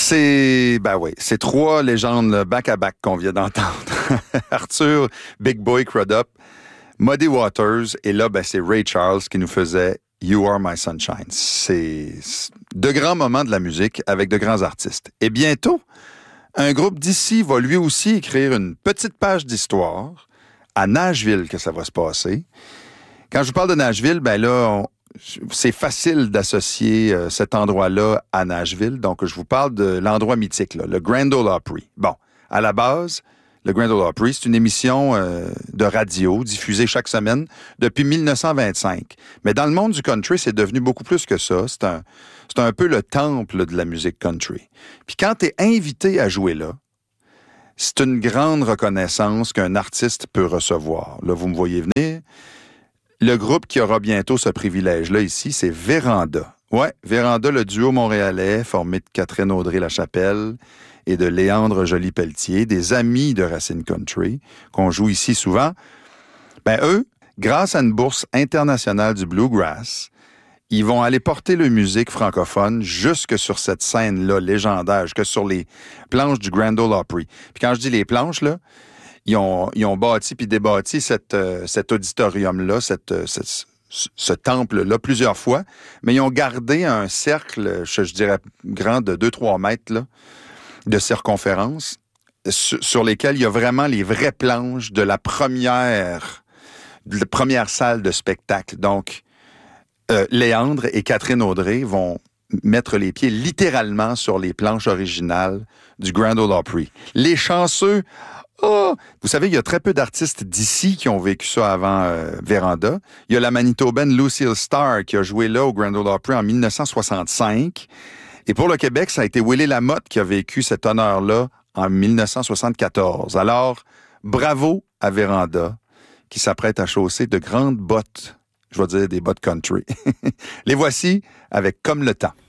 Ben oui, c'est trois légendes back-à-back qu'on vient d'entendre. Arthur, Big Boy Crudup, Muddy Waters, et là, c'est Ray Charles qui nous faisait You Are My Sunshine. C'est de grands moments de la musique avec de grands artistes. Et bientôt, un groupe d'ici va lui aussi écrire une petite page d'histoire à Nashville que ça va se passer. Quand je vous parle de Nashville, c'est facile d'associer cet endroit-là à Nashville. Donc, je vous parle de l'endroit mythique, là, le Grand Ole Opry. Bon, à la base, le Grand Ole Opry, c'est une émission de radio diffusée chaque semaine depuis 1925. Mais dans le monde du country, c'est devenu beaucoup plus que ça. C'est un peu le temple de la musique country. Puis quand tu es invité à jouer là, c'est une grande reconnaissance qu'un artiste peut recevoir. Là, vous me voyez venir. Le groupe qui aura bientôt ce privilège-là ici, c'est Véranda. Ouais, Véranda, le duo montréalais formé de Catherine Audrey-Lachapelle et de Léandre Joly-Pelletier, des amis de Racine Country, qu'on joue ici souvent. Eux, grâce à une bourse internationale du Bluegrass, ils vont aller porter leur musique francophone jusque sur cette scène-là légendaire, jusque sur les planches du Grand Ole Opry. Puis quand je dis les planches, là, ils ont bâti puis débâti cet auditorium-là, ce temple-là plusieurs fois, mais ils ont gardé un cercle, je dirais, grand de 2-3 mètres là, de circonférence, sur lesquels il y a vraiment les vraies planches de la première salle de spectacle. Donc, Léandre et Catherine Audrey vont mettre les pieds littéralement sur les planches originales du Grand Ole Opry. Les chanceux... Oh! Vous savez, il y a très peu d'artistes d'ici qui ont vécu ça avant Véranda. Il y a la Manitobaine Lucille Starr qui a joué là au Grand Ole Opry en 1965. Et pour le Québec, ça a été Willie Lamotte qui a vécu cet honneur-là en 1974. Alors, bravo à Véranda qui s'apprête à chausser de grandes bottes, je vais dire des bottes country. Les voici avec Comme le temps.